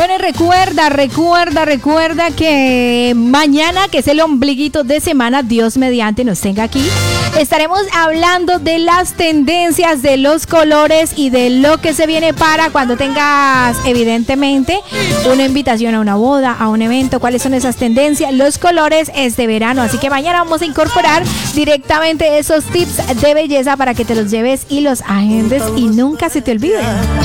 Bueno, y recuerda que mañana, que es el ombliguito de semana, Dios mediante nos tenga aquí, estaremos hablando de las tendencias, de los colores y de lo que se viene para cuando tengas, evidentemente, una invitación a una boda, a un evento. ¿Cuáles son esas tendencias? Los colores es de verano, así que mañana vamos a incorporar directamente esos tips de belleza para que te los lleves y los agendes y nunca se te olviden.